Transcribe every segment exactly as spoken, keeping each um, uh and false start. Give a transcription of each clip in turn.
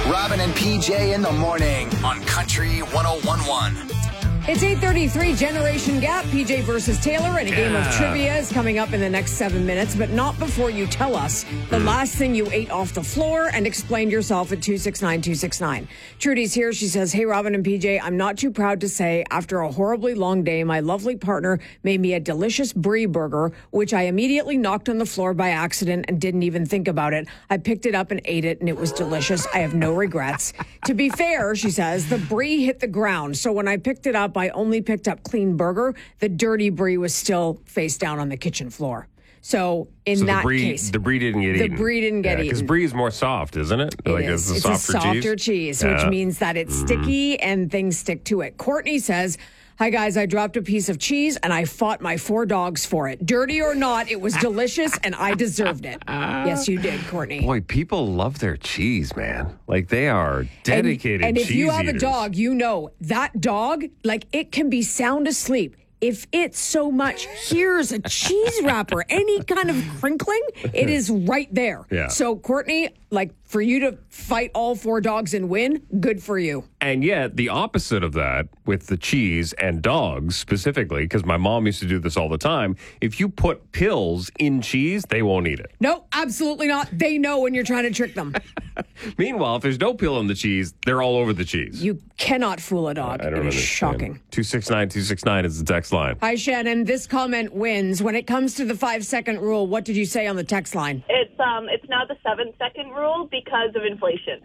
Robin and P J in the morning on Country one oh one point one. It's eight thirty-three, Generation Gap, P J versus Taylor, and a game Yeah. of trivia is coming up in the next seven minutes, but not before you tell us the Mm. last thing you ate off the floor and explain yourself at two six nine two six nine. Trudy's here. She says, hey, Robin and P J, I'm not too proud to say after a horribly long day, my lovely partner made me a delicious brie burger, which I immediately knocked on the floor by accident and didn't even think about it. I picked it up and ate it, and it was delicious. I have no regrets. To be fair, she says, the brie hit the ground, so when I picked it up, I only picked up clean burger. The dirty brie was still face down on the kitchen floor. So in So that the brie, case, the brie didn't get the eaten. brie didn't get Because eaten. brie is more soft, isn't it? It like is. It's, a It's softer, a softer cheese, Yeah. which means that it's sticky and things stick to it. Courtney says, hi, guys, I dropped a piece of cheese and I fought my four dogs for it. Dirty or not, it was delicious and I deserved it. Yes, you did, Courtney. Boy, people love their cheese, man. Like they are dedicated And, and if cheese you have eaters. a dog, you know that dog, like it can be sound asleep. If it's so much, here's a cheese wrapper, any kind of crinkling, it is right there. Yeah. So, Courtney, like for you to fight all four dogs and win, good for you. And yet, the opposite of that with the cheese and dogs specifically, because my mom used to do this all the time, if you put pills in cheese, they won't eat it. No, absolutely not. They know when you're trying to trick them. Meanwhile, if there's no pill in the cheese, they're all over the cheese. You cannot fool a dog. I don't It is understand. shocking. two six nine two six nine is the text line. Hi, Shannon. This comment wins. When it comes to the five-second rule, what did you say on the text line? It's um, it's now the seven second rule because of inflation.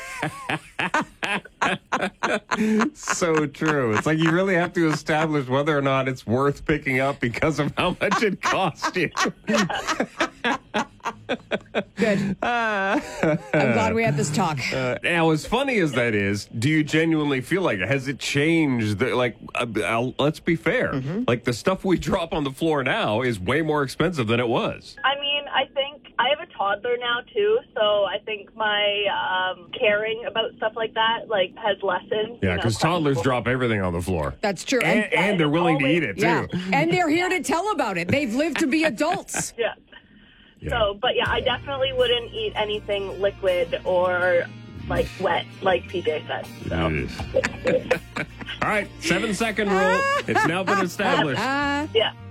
So true. It's like you really have to establish whether or not it's worth picking up because of how much it cost you. Good. I'm glad we had this talk. Uh, now, as funny as that is, do you genuinely feel like it? Has it changed? The, like, uh, I'll, let's be fair. Mm-hmm. Like, the stuff we drop on the floor now is way more expensive than it was. I mean, I think I have a toddler now too, so I think my um, caring about stuff like that like has lessened. Yeah, you know, because from toddlers people. drop everything on the floor. That's true. And, And, and they're willing to eat it, too. yeah. And they're here to tell about it. They've lived to be adults. Yeah. Yeah. So, but yeah, I definitely wouldn't eat anything liquid or like wet, like P J said. So. All right, seven second rule. It's now been established. Uh, Yeah.